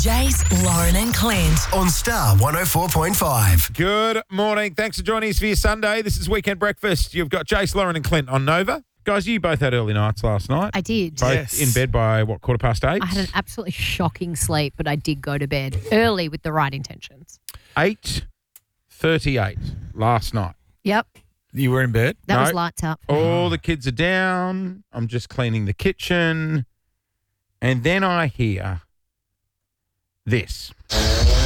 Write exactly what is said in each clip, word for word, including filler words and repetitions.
Jace, Lauren and Clint. On Star one oh four point five. Good morning. Thanks for joining us for your Sunday. This is Weekend Breakfast. You've got Jace, Lauren and Clint on Nova. Guys, you both had early nights last night. I did. Both Yes. in bed by, what, quarter past eight? I had an absolutely shocking sleep, but I did go to bed early with the right intentions. eight thirty-eight last night. Yep. You were in bed? That No. was lights up. All the kids are down. I'm just cleaning the kitchen. And then I hear this. Well,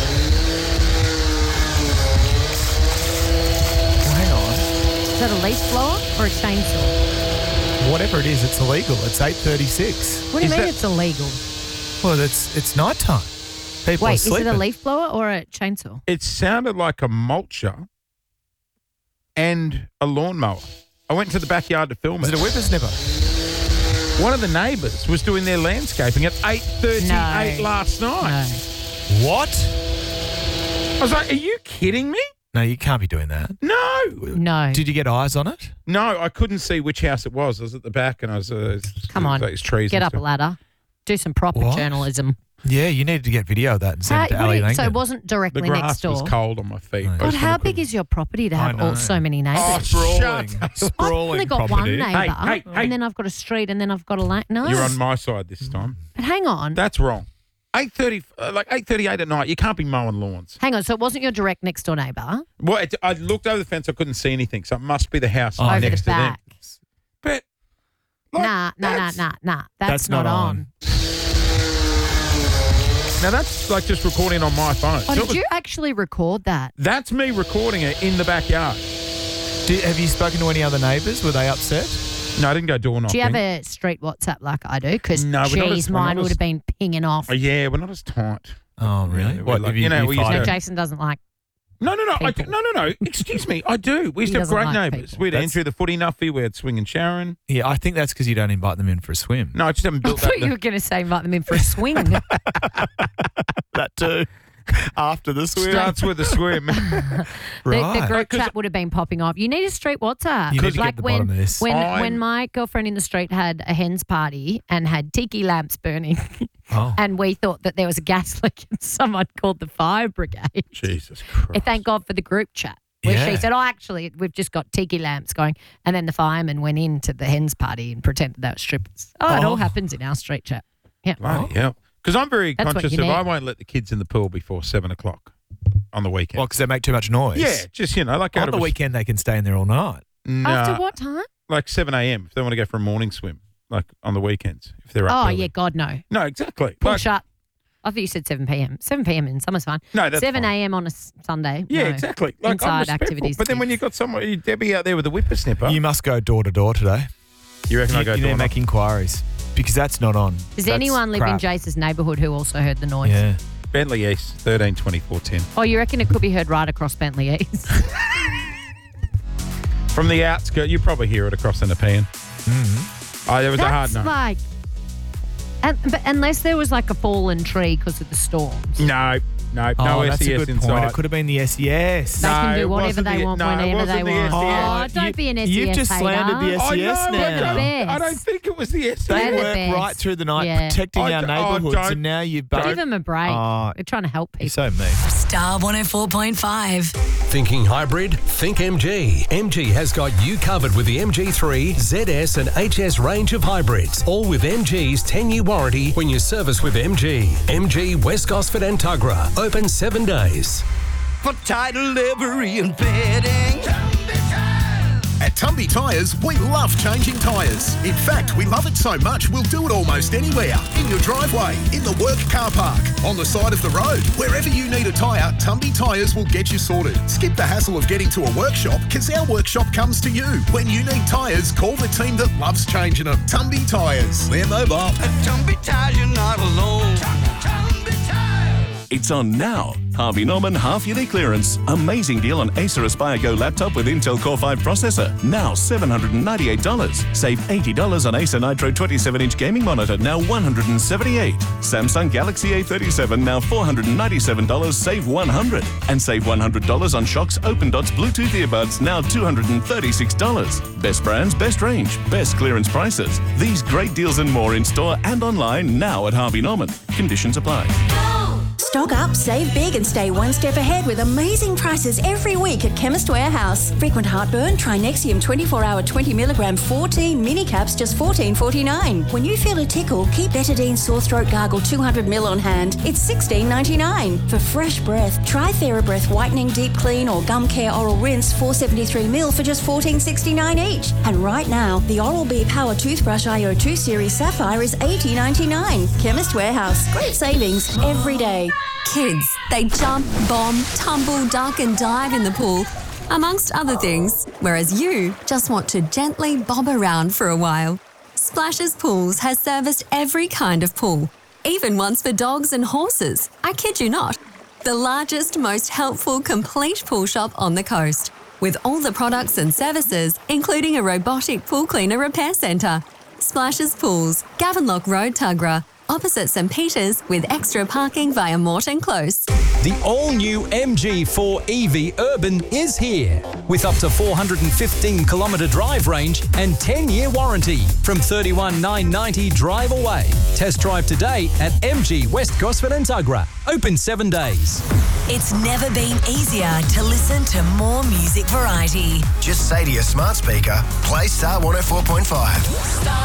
hang on. Is that a leaf blower or a chainsaw? Whatever it is, it's illegal. It's eight thirty-six. What do you Is mean that- it's illegal? Well, it's it's night time. People are Wait, is sleeping. it a leaf blower or a chainsaw? It sounded like a mulcher and a lawnmower. I went to the backyard to film Is it. it a whippersnipper? One of the neighbours was doing their landscaping at eight thirty-eight No. last night. No. What? I was like, are you kidding me? No, you can't be doing that. No. No. Did you get eyes on it? No, I couldn't see which house it was. I was at the back and I was... Uh, Come on. Those trees Get and up a stuff. ladder. Do some proper What? journalism. Yeah, you needed to get video of that and send How- it to what do Ali you- Langdon. so it wasn't The directly grass next door. was cold on my feet. Oh, I God, just how couldn't- big is your property to I have all, know. so many neighbours? Oh, sprawling, shut up. I've sprawling only got property. one neighbour, Hey, hey, hey. and then I've got a street, and then I've got a lane. No, You're on my side this time. but hang on, That's wrong. eight thirty, uh, like eight thirty-eight at night, you can't be mowing lawns. hang on. So it wasn't your direct next door neighbour Well, it, I looked over the fence, I couldn't see anything, so it must be the house Oh, over next the to them. back? But like, Nah, nah, nah, that's- nah, nah. That's, That's not, not on. on. Now that's like just recording on my phone. Oh, So it did was- you actually record that? That's me recording it in the backyard. Did, have you spoken to any other neighbours? Were they upset? No, I didn't go door knocking. Do you have a street WhatsApp like I do? Because No, we're not as- geez, we're not mine as- would have been pinging off. Oh, yeah, we're not as tight. Oh, really? Yeah, what, like- have you, you know, you we used So to- find- Jason doesn't like. No, no, no. I, People. no, no, no. Excuse me. I do. We used He to have doesn't great like neighbours. people. We had That's- Andrew the footy nuffy. We had Swing and Sharon. Yeah, I think that's because you don't invite them in for a swim. No, I just haven't I built thought that. you were going to say invite them in for a swing. That too. After the swim. Starts with a swim. The, the Right. group 'Cause- chat would have been popping off. You need a street WhatsApp. You need to get like the when, bottom of this. When, I'm- when my girlfriend in the street had a hens party and had tiki lamps burning, Oh. and we thought that there was a gas leak, and someone called the fire brigade. Jesus Christ. And thank God for the group chat. Where Yeah. she said, oh, actually, we've just got tiki lamps going. And then the fireman went into the hens party and pretended they were strippers. Oh, it Oh. all happens in our street chat. Yeah. Bloody hell. Because I'm very That's what conscious you of need. I won't let the kids in the pool before seven o'clock on the weekend. Well, because they make too much noise. yeah, just, you know, like out On of the a- weekend, they can stay in there all night. Nah, After what time? like seven a.m. if they want to go for a morning swim, like on the weekends, if they're up Oh, early. yeah, God, no. No, exactly. Pool Like- shut. I thought you said seven p.m. seven p.m. in summer's fine. No, that's seven fine. a.m. on a s- Sunday. Yeah, no. exactly. Like, I'm Inside respectful. activities. But then when you've got someone, Debbie out there with a whippersnipper, You must go door to door today. you reckon You, I go you need door to make knocking? inquiries because that's not on. Does That's anyone live crap. in Jace's neighbourhood who also heard the noise? Yeah. Bentley East, thirteen twenty-four ten. Oh, you reckon it could be heard right across Bentley East? From the outskirts, you probably hear it across the Nepean. Mm-hmm. Oh, there was a hard That's no. like, and, but unless there was like a fallen tree because of the storms. No, no, no oh, that's S E S a good inside. point. It could have been the S E S. They No, can it do whatever wasn't they the- want no, it whenever wasn't they the want. S E S. Oh, don't You- be an S E S you've just hater. slandered the S E S I know, now. They're the I don't- I best. don't think it was the S E S. They're They the work best. right through the night Yeah. protecting I our d- oh, neighbourhoods, don't- and now you've don't- Give them a break. Oh, They're trying to help people. You're so mean. Star one oh four point five. Thinking hybrid? Think M G. M G has got you covered with the M G three, Z S and H S range of hybrids. All with M G's ten-year warranty when you service with M G. M G West Gosford and Tuggerah. Open seven days. For title livery and fitting. At Tumby Tyres, we love changing tyres. In fact, we love it so much, we'll do it almost anywhere. In your driveway, in the work car park, on the side of the road. Wherever you need a tyre, Tumby Tyres will get you sorted. Skip the hassle of getting to a workshop, because our workshop comes to you. When you need tyres, call the team that loves changing them. Tumby Tyres. We're mobile. At Tumby Tires, you're not alone. Tumby Tires. It's on now. Harvey Norman half-yearly clearance. Amazing deal on Acer Aspire Go laptop with Intel Core five processor. Now seven hundred ninety-eight dollars. Save eighty dollars on Acer Nitro twenty-seven inch gaming monitor, now one hundred seventy-eight dollars. Samsung Galaxy A thirty-seven, now four hundred ninety-seven dollars. Save one hundred dollars. And save one hundred dollars on Shox Open Dots Bluetooth earbuds, now two hundred thirty-six dollars. Best brands, best range, best clearance prices. These great deals and more in store and online now at Harvey Norman. Conditions apply. Stock up, save big and stay one step ahead with amazing prices every week at Chemist Warehouse. Frequent heartburn? Try Nexium twenty-four hour twenty milligram fourteen mini caps just fourteen forty-nine. When you feel a tickle, keep Betadine Sore Throat Gargle two hundred milliliters on hand. It's sixteen ninety-nine. For fresh breath, try TheraBreath Whitening Deep Clean or Gum Care Oral Rinse four seventy-three milliliters for just fourteen sixty-nine each. And right now, the Oral-B Power Toothbrush I O two Series Sapphire is eighty ninety-nine. Chemist Warehouse. Great savings every day. Kids, they jump, bomb, tumble, duck and dive in the pool, amongst other things, whereas you just want to gently bob around for a while. Splashes Pools has serviced every kind of pool, even ones for dogs and horses. I kid you not. The largest, most helpful, complete pool shop on the coast, with all the products and services, including a robotic pool cleaner repair centre. Splashes Pools, Gavenlock Road, Tuggerah, opposite St Peters, with extra parking via Morton Close. The all-new M G four E V Urban is here, with up to four hundred fifteen kilometre drive range and ten year warranty from thirty-one nine ninety drive away. Test drive today at M G West Gosford and Tuggerah. Open seven days. It's never been easier to listen to more music variety. Just say to your smart speaker, play Star one oh four point five. Star